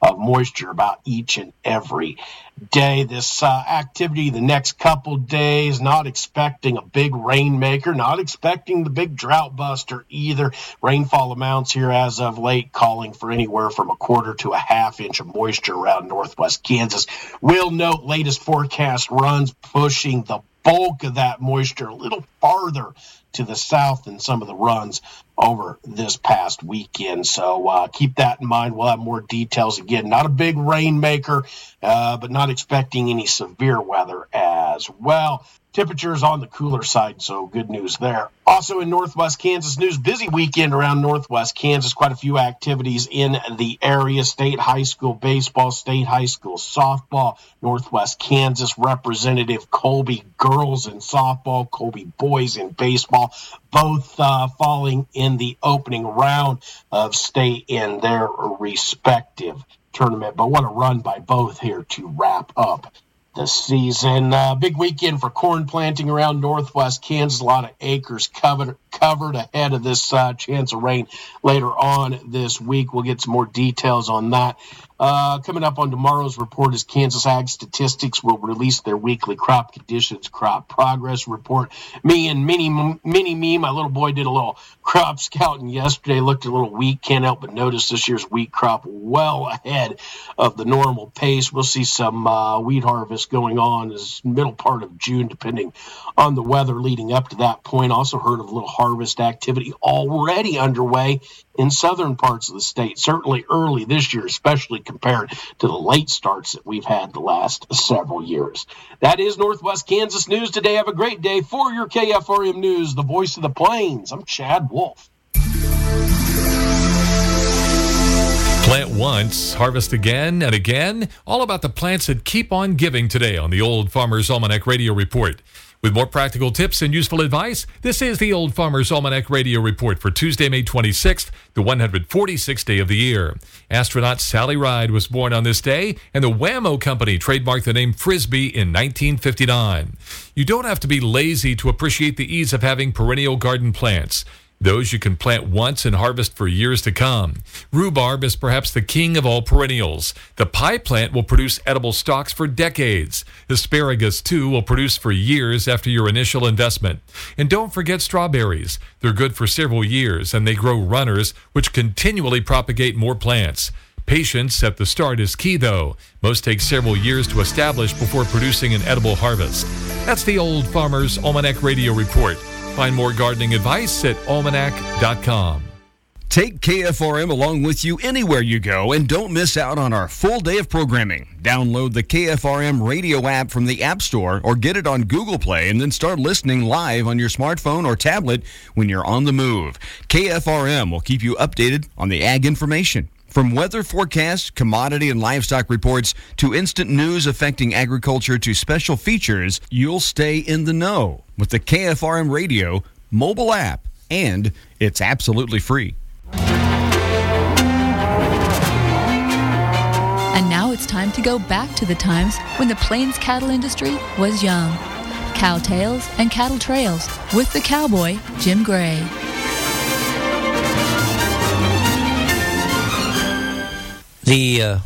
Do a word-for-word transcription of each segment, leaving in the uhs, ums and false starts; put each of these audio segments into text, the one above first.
of moisture about each and every day. This uh, activity the next couple days, not expecting a big rainmaker, not expecting the big drought buster either. Rainfall amounts here as of late calling for anywhere from a quarter to a half inch of moisture around northwest Kansas. We'll note latest forecast runs pushing the bulk of that moisture a little farther to the south than some of the runs over this past weekend. So uh, keep that in mind. We'll have more details. Again, not a big rainmaker, uh, but not expecting any severe weather as well. Temperatures on the cooler side, so good news there. Also in Northwest Kansas news, busy weekend around Northwest Kansas. Quite a few activities in the area. State high school baseball, state high school softball, Northwest Kansas Representative Colby girls in softball, Colby boys in baseball, both uh, falling in the opening round of state in their respective tournament. But what a run by both here to wrap up the season. Uh, big weekend for corn planting around Northwest Kansas. A lot of acres covered covered ahead of this uh, chance of rain later on this week. We'll get some more details on that. Uh, coming up on tomorrow's report is Kansas Ag Statistics will release their weekly crop conditions, crop progress report. Me and Mini, Mini Me, my little boy, did a little crop scouting yesterday, looked at a little wheat. Can't help but notice this year's wheat crop well ahead of the normal pace. We'll see some uh, wheat harvest going on as middle part of June, depending on the weather leading up to that point. Also heard of a little harvest activity already underway in southern parts of the state, certainly early this year, especially compared to the late starts that we've had the last several years. That is Northwest Kansas News today. Have a great day. For your K F R M News, the voice of the plains, I'm Chad Wolf. Plant once, harvest again and again. All about the plants that keep on giving today on the Old Farmer's Almanac Radio Report. With more practical tips and useful advice, this is the Old Farmer's Almanac Radio Report for Tuesday, May twenty-sixth, the one hundred forty-sixth day of the year. Astronaut Sally Ride was born on this day, and the Wham-O Company trademarked the name Frisbee in nineteen fifty-nine. You don't have to be lazy to appreciate the ease of having perennial garden plants. Those you can plant once and harvest for years to come. Rhubarb is perhaps the king of all perennials. The pie plant will produce edible stalks for decades. Asparagus, too, will produce for years after your initial investment. And don't forget strawberries. They're good for several years, and they grow runners, which continually propagate more plants. Patience at the start is key, though. Most take several years to establish before producing an edible harvest. That's the Old Farmer's Almanac Radio Report. Find more gardening advice at almanac dot com. Take K F R M along with you anywhere you go and don't miss out on our full day of programming. Download the K F R M radio app from the App Store or get it on Google Play and then start listening live on your smartphone or tablet when you're on the move. K F R M will keep you updated on the ag information. From weather forecasts, commodity and livestock reports, to instant news affecting agriculture to special features, you'll stay in the know with the K F R M radio mobile app, and it's absolutely free. And now it's time to go back to the times when the Plains cattle industry was young. Cow Tales and Cattle Trails with the cowboy, Jim Gray. The uh,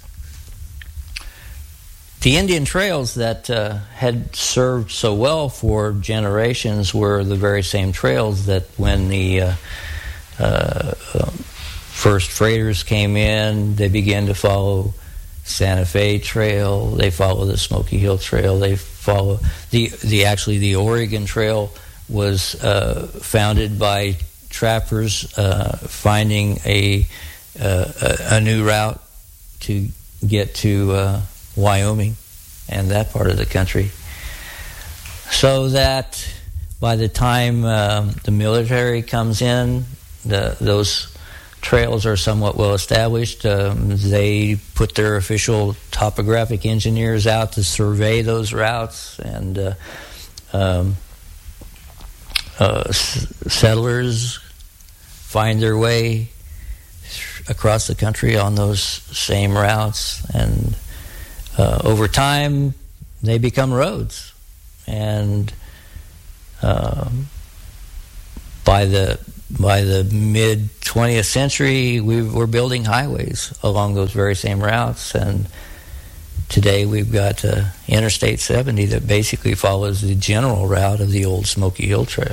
the Indian trails that uh, had served so well for generations were the very same trails that when the uh, uh, first freighters came in, they began to follow Santa Fe Trail. They follow the Smoky Hill Trail. They follow the the actually the Oregon Trail was uh, founded by trappers uh, finding a Uh, a, a new route to get to uh, Wyoming and that part of the country, so that by the time um, the military comes in, the, those trails are somewhat well established. Um, they put their official topographic engineers out to survey those routes, and uh, um, uh, s- settlers find their way across the country on those same routes, and uh, over time they become roads. And um, by the by the mid twentieth century, we were building highways along those very same routes, and today we've got uh, Interstate seventy that basically follows the general route of the old Smoky Hill Trail.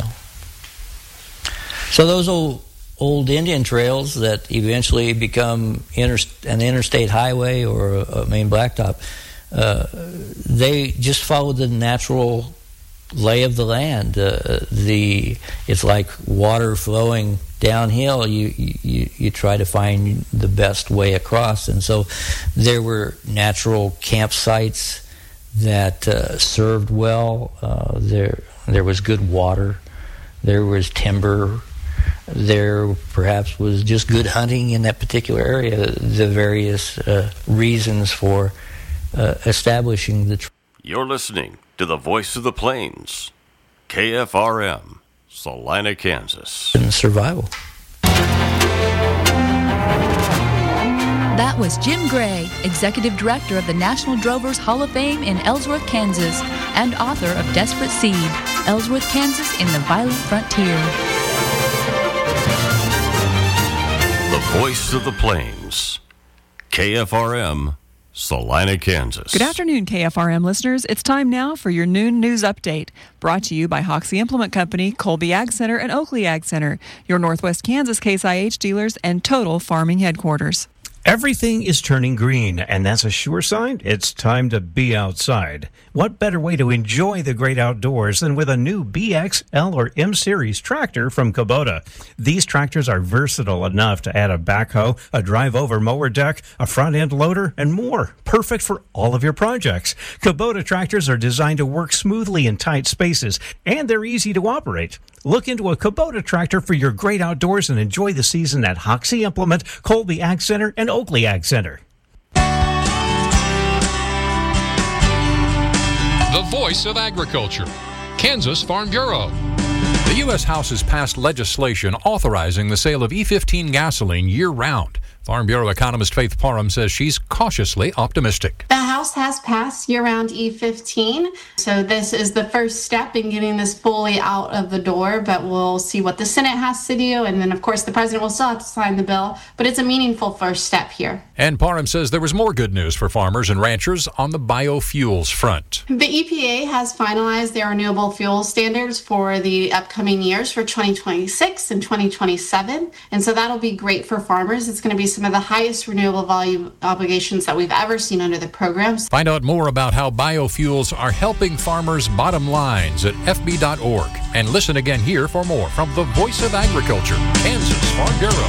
So those old old Indian trails that eventually become inter- an interstate highway or a, a main blacktop, uh, they just follow the natural lay of the land. Uh, the it's like water flowing downhill. You, you you try to find the best way across, and so there were natural campsites that uh, served well. Uh, there there was good water. There was timber. There perhaps was just good hunting in that particular area. The various uh, reasons for uh, establishing the. Tr- You're listening to the Voice of the Plains, K F R M, Salina, Kansas. And survival. That was Jim Gray, Executive Director of the National Drovers Hall of Fame in Ellsworth, Kansas, and author of Desperate Seed, Ellsworth, Kansas in the Violent Frontier. The Voice of the Plains, K F R M, Salina, Kansas. Good afternoon, K F R M listeners. It's time now for your noon news update, brought to you by Hoxie Implement Company, Colby Ag Center, and Oakley Ag Center, your Northwest Kansas Case I H dealers and Total Farming headquarters. Everything is turning green, and that's a sure sign it's time to be outside. What better way to enjoy the great outdoors than with a new B X, L, or M Series tractor from Kubota? These tractors are versatile enough to add a backhoe, a drive-over mower deck, a front-end loader, and more. Perfect for all of your projects. Kubota tractors are designed to work smoothly in tight spaces, and they're easy to operate. Look into a Kubota tractor for your great outdoors and enjoy the season at Hoxie Implement, Colby Ag Center, and Oakley Ag Center. The Voice of Agriculture, Kansas Farm Bureau. The U S House has passed legislation authorizing the sale of E fifteen gasoline year-round. Farm Bureau economist Faith Parham says she's cautiously optimistic. The House has passed year-round E fifteen, so this is the first step in getting this fully out of the door, but we'll see what the Senate has to do, and then, of course, the President will still have to sign the bill, but it's a meaningful first step here. And Parham says there was more good news for farmers and ranchers on the biofuels front. The E P A has finalized their renewable fuel standards for the upcoming years for twenty twenty-six and twenty twenty-seven, and so that'll be great for farmers. It's going to be some of the highest renewable volume obligations that we've ever seen under the programs. Find out more about how biofuels are helping farmers' bottom lines at f b dot org. And listen again here for more from the Voice of Agriculture, Kansas Farm Bureau.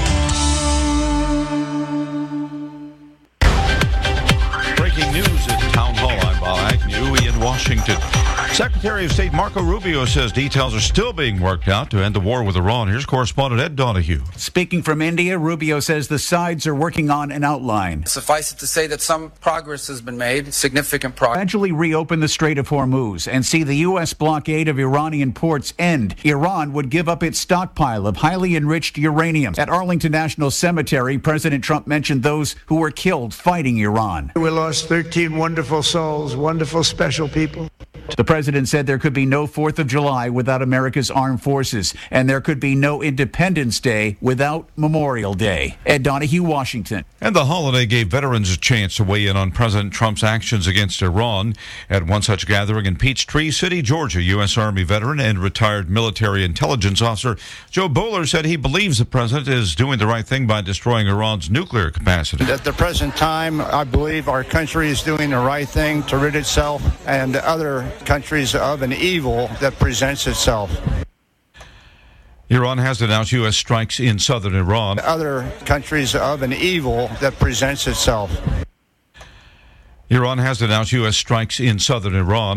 Breaking news at Town Hall. I'm Bob Agnew in Washington. Secretary of State Marco Rubio says details are still being worked out to end the war with Iran. Here's correspondent Ed Donahue. Speaking from India, Rubio says the sides are working on an outline. Suffice it to say that some progress has been made, significant progress. Gradually reopen the Strait of Hormuz and see the U S blockade of Iranian ports end. Iran would give up its stockpile of highly enriched uranium. At Arlington National Cemetery, President Trump mentioned those who were killed fighting Iran. We lost thirteen wonderful souls, wonderful, special people. The president said there could be no fourth of July without America's armed forces, and there could be no Independence Day without Memorial Day. Ed Donahue, Washington. And the holiday gave veterans a chance to weigh in on President Trump's actions against Iran. At one such gathering in Peachtree City, Georgia, U S Army veteran and retired military intelligence officer Joe Bowler said he believes the president is doing the right thing by destroying Iran's nuclear capacity. At the present time, I believe our country is doing the right thing to rid itself and other countries of an evil that presents itself. Iran has announced U S strikes in southern Iran. Other countries of an evil that presents itself. Iran has announced U S strikes in southern Iran.